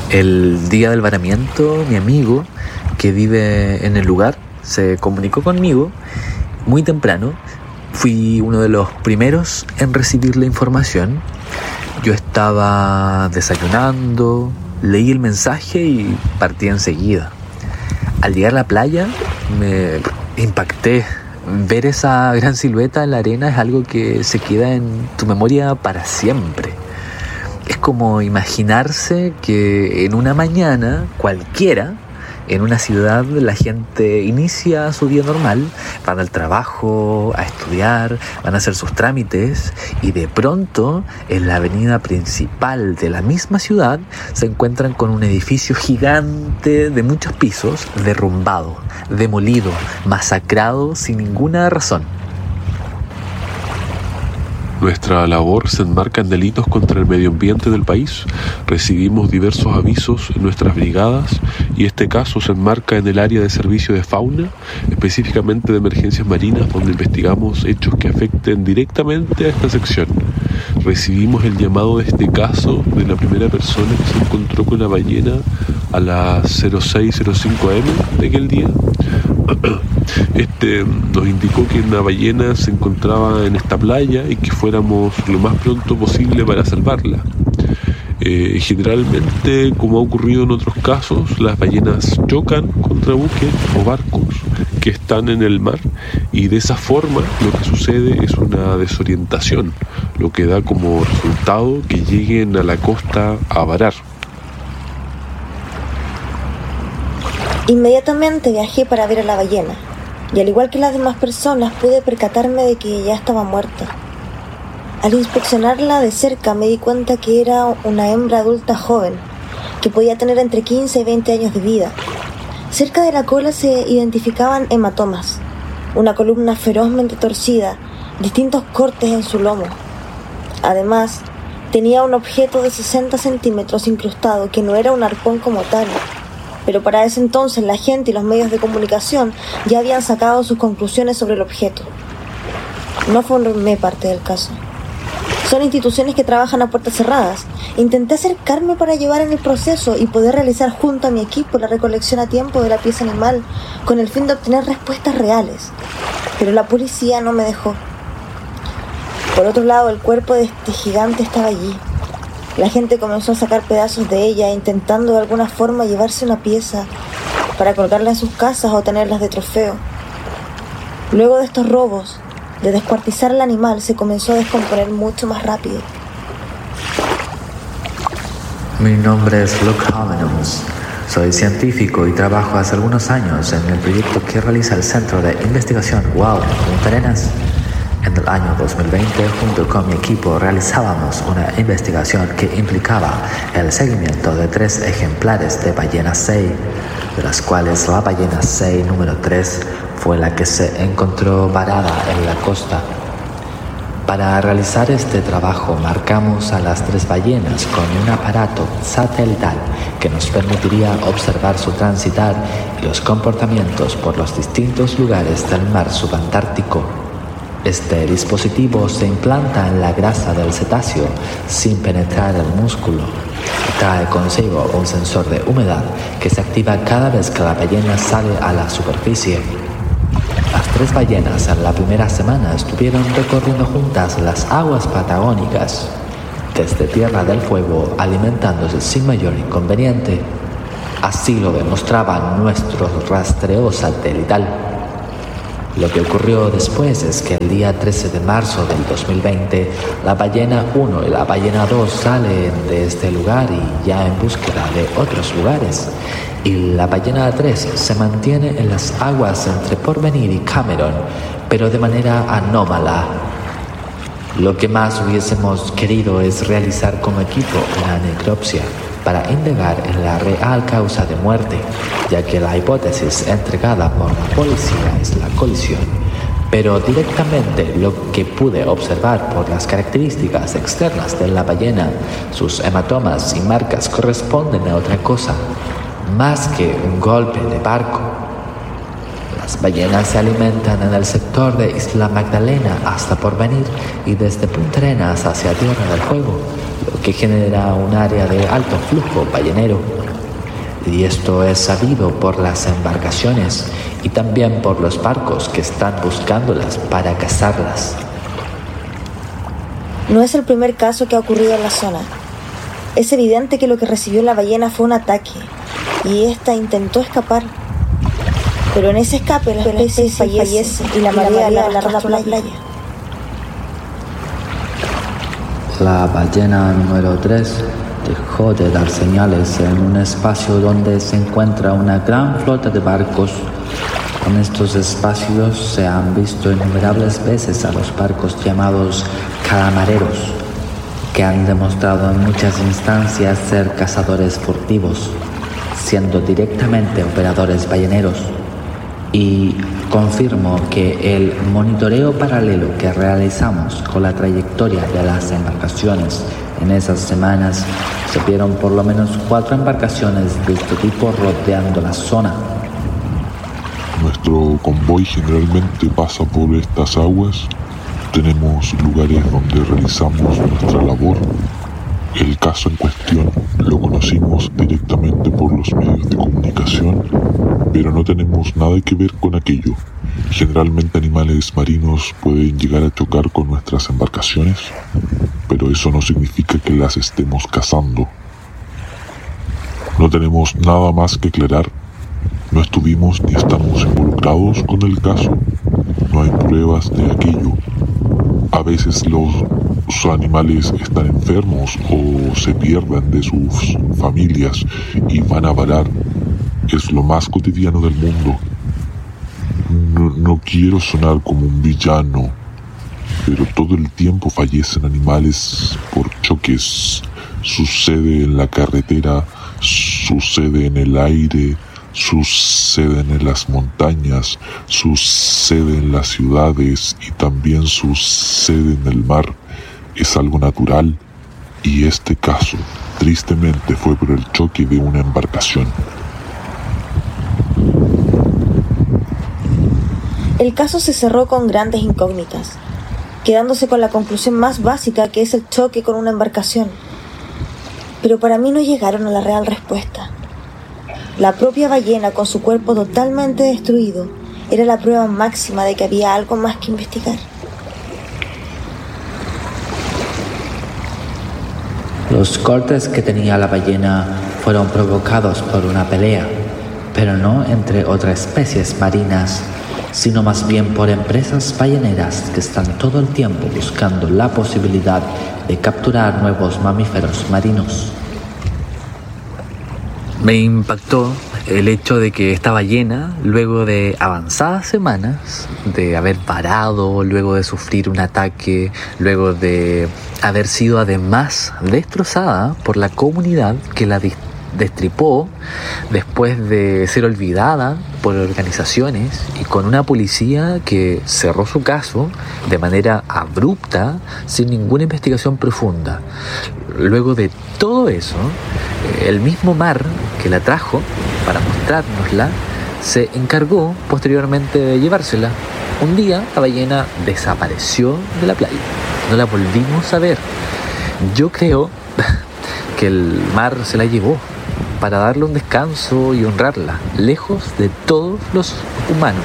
El día del varamiento, mi amigo que vive en el lugar se comunicó conmigo muy temprano. Fui uno de los primeros en recibir la información. Yo estaba desayunando, leí el mensaje y partí enseguida. Al llegar a la playa me impacté. Ver esa gran silueta en la arena es algo que se queda en tu memoria para siempre. Es como imaginarse que en una mañana cualquiera, en una ciudad, la gente inicia su día normal, van al trabajo, a estudiar, van a hacer sus trámites y de pronto en la avenida principal de la misma ciudad se encuentran con un edificio gigante de muchos pisos, derrumbado, demolido, masacrado sin ninguna razón. Nuestra labor se enmarca en delitos contra el medio ambiente del país. Recibimos diversos avisos en nuestras brigadas y este caso se enmarca en el área de servicio de fauna, específicamente de emergencias marinas, donde investigamos hechos que afecten directamente a esta sección. Recibimos el llamado de este caso de la primera persona que se encontró con la ballena a las 06:05 am de aquel día. Nos indicó que una ballena se encontraba en esta playa y que fuéramos lo más pronto posible para salvarla. Generalmente, como ha ocurrido en otros casos, las ballenas chocan contra buques o barcos que están en el mar y de esa forma lo que sucede es una desorientación, lo que da como resultado que lleguen a la costa a varar. Inmediatamente viajé para ver a la ballena, y al igual que las demás personas pude percatarme de que ya estaba muerta. Al inspeccionarla de cerca me di cuenta que era una hembra adulta joven, que podía tener entre 15 y 20 años de vida. Cerca de la cola se identificaban hematomas, una columna ferozmente torcida, distintos cortes en su lomo. Además, tenía un objeto de 60 centímetros incrustado que no era un arpón como tal, pero para ese entonces la gente y los medios de comunicación ya habían sacado sus conclusiones sobre el objeto. No formé parte del caso. Son instituciones que trabajan a puertas cerradas. Intenté acercarme para llevar en el proceso y poder realizar junto a mi equipo la recolección a tiempo de la pieza animal con el fin de obtener respuestas reales, pero la policía no me dejó. Por otro lado, el cuerpo de este gigante estaba allí. La gente comenzó a sacar pedazos de ella, intentando de alguna forma llevarse una pieza para colgarla en sus casas o tenerlas de trofeo. Luego de estos robos, de descuartizar al animal, se comenzó a descomponer mucho más rápido. Mi nombre es Luke Homenums. Soy científico y trabajo hace algunos años en el proyecto que realiza el Centro de Investigación WOW en Punta Arenas. En el año 2020, junto con mi equipo, realizábamos una investigación que implicaba el seguimiento de 3 ejemplares de ballena Sei, de las cuales la ballena Sei número 3 fue la que se encontró varada en la costa. Para realizar este trabajo marcamos a las 3 ballenas con un aparato satelital que nos permitiría observar su transitar y los comportamientos por los distintos lugares del mar subantártico. Este dispositivo se implanta en la grasa del cetáceo sin penetrar el músculo y trae consigo un sensor de humedad que se activa cada vez que la ballena sale a la superficie. Las 3 ballenas en la primera semana estuvieron recorriendo juntas las aguas patagónicas, desde Tierra del Fuego, alimentándose sin mayor inconveniente. Así lo demostraba nuestro rastreo satelital. Lo que ocurrió después es que el día 13 de marzo del 2020, la ballena 1 y la ballena 2 salen de este lugar y ya en búsqueda de otros lugares. Y la ballena 3 se mantiene en las aguas entre Porvenir y Cameron, pero de manera anómala. Lo que más hubiésemos querido es realizar como equipo una necropsia para indagar en la real causa de muerte, ya que la hipótesis entregada por la policía es la colisión. Pero directamente lo que pude observar por las características externas de la ballena, sus hematomas y marcas corresponden a otra cosa, más que un golpe de barco. Las ballenas se alimentan en el sector de Isla Magdalena hasta Porvenir y desde Punta Arenas hacia Tierra del Fuego, lo que genera un área de alto flujo ballenero. Y esto es sabido por las embarcaciones y también por los barcos que están buscándolas para cazarlas. No es el primer caso que ha ocurrido en la zona. Es evidente que lo que recibió la ballena fue un ataque y ésta intentó escapar. Pero en ese escape la especie fallece y la marea la arrastra a la playa. La ballena número 3 dejó de dar señales en un espacio donde se encuentra una gran flota de barcos. En estos espacios se han visto innumerables veces a los barcos llamados calamareros, que han demostrado en muchas instancias ser cazadores furtivos, siendo directamente operadores balleneros. Y confirmo que el monitoreo paralelo que realizamos con la trayectoria de las embarcaciones en esas semanas, se vieron por lo menos 4 embarcaciones de este tipo rodeando la zona. Nuestro convoy generalmente pasa por estas aguas. Tenemos lugares donde realizamos nuestra labor. El caso en cuestión lo conocimos directamente por los medios de comunicación, pero no tenemos nada que ver con aquello. Generalmente animales marinos pueden llegar a chocar con nuestras embarcaciones, pero eso no significa que las estemos cazando. No tenemos nada más que aclarar. No estuvimos ni estamos involucrados con el caso. No hay pruebas de aquello. A veces los animales están enfermos o se pierden de sus familias y van a varar. Es lo más cotidiano del mundo. No quiero sonar como un villano, pero todo el tiempo fallecen animales por choques. Sucede en la carretera, sucede en el aire, sucede en las montañas, sucede en las ciudades y también sucede en el mar. Es algo natural y este caso, tristemente, fue por el choque de una embarcación. El caso se cerró con grandes incógnitas, quedándose con la conclusión más básica, que es el choque con una embarcación. Pero para mí no llegaron a la real respuesta. La propia ballena, con su cuerpo totalmente destruido, era la prueba máxima de que había algo más que investigar. Los cortes que tenía la ballena fueron provocados por una pelea, pero no entre otras especies marinas, sino más bien por empresas balleneras que están todo el tiempo buscando la posibilidad de capturar nuevos mamíferos marinos. Me impactó el hecho de que esta ballena, luego de avanzadas semanas, de haber parado, luego de sufrir un ataque, luego de haber sido además destrozada por la comunidad que la destripó, después de ser olvidada por organizaciones y con una policía que cerró su caso de manera abrupta, sin ninguna investigación profunda. Luego de todo eso, el mismo mar que la trajo para mostrárnosla se encargó posteriormente de llevársela. Un día la ballena desapareció de la playa, no la volvimos a ver. Yo creo que el mar se la llevó para darle un descanso y honrarla, lejos de todos los humanos.